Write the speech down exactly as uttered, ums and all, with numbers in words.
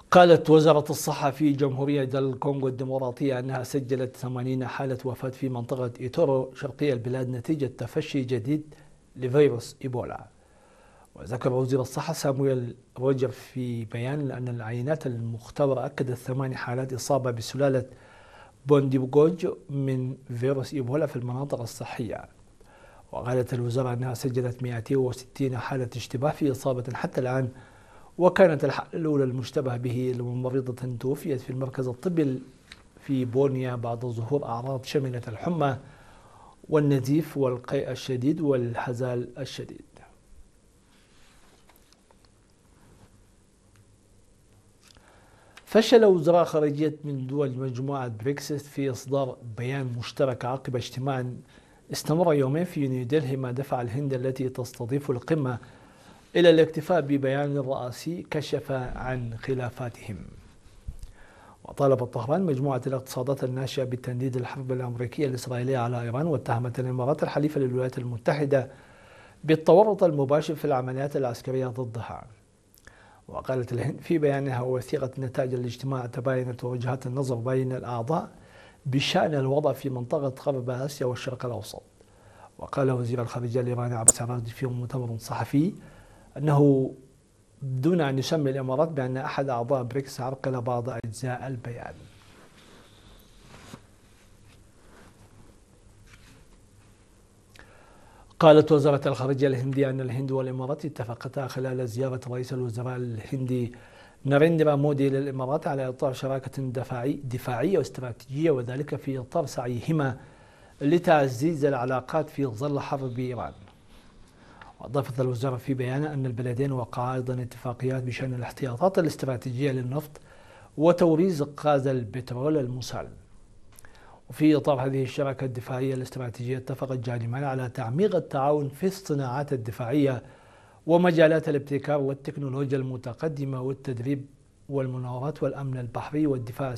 قالت وزارة الصحة في جمهورية الكونغو الديمقراطية أنها سجلت ثمانين حالة وفاة في منطقة إيتورو شرقي البلاد نتيجة تفشي جديد لفيروس إيبولا. وذكر وزير الصحة سامويل روجر في بيان أن العينات المختبرة أكدت ثمان حالات إصابة بسلالة بونديبوغوج من فيروس إيبولا في المناطق الصحية. وقالت الوزارة أنها سجلت مئتين وستين حالة اشتباه في إصابة حتى الآن، وكانت الحالة الأولى المشتبه به لممرضة توفيت في المركز الطبي في بورنيا بعد ظهور أعراض شملت الحمى والنزيف والقيء الشديد والهزال الشديد. فشل وزراء خارجية من دول مجموعة بريكسيت في إصدار بيان مشترك عقب اجتماع استمر يومين في نيودلهي، ما دفع الهند التي تستضيف القمة إلى الاكتفاء ببيان رئاسي كشف عن خلافاتهم. وطالبت طهران مجموعة الاقتصادات الناشئة بتنديد الحرب الأمريكية الإسرائيلية على إيران، واتهمت الإمارات الحليفة للولايات المتحدة بالتورط المباشر في العمليات العسكرية ضدها. وقالت الهند في بيانها وثيقة نتائج الاجتماع تباينت وجهات النظر بين الأعضاء بشأن الوضع في منطقة غرب آسيا والشرق الأوسط. وقال وزير الخارجية الإيراني عباس عراقجي في مؤتمر صحفي أنه دون أن يسمي الإمارات بأن أحد أعضاء بريكس عرقل بعض أجزاء البيان. قالت وزارة الخارجية الهندية أن الهند والإمارات اتفقتا خلال زيارة رئيس الوزراء الهندي ناريندرا مودي للإمارات على إطار شراكة دفاعية واستراتيجية، وذلك في إطار سعيهما لتعزيز العلاقات في ظل حرب إيران. وأضافت الوزارة في بيانها أن البلدين وقعا أيضا اتفاقيات بشأن الاحتياطات الاستراتيجية للنفط وتوريز غاز البترول المسال. وفي إطار هذه الشراكة الدفاعية الاستراتيجية اتفق الجانبان على تعميق التعاون في الصناعات الدفاعية ومجالات الابتكار والتكنولوجيا المتقدمة والتدريب والمناورات والأمن البحري والدفاع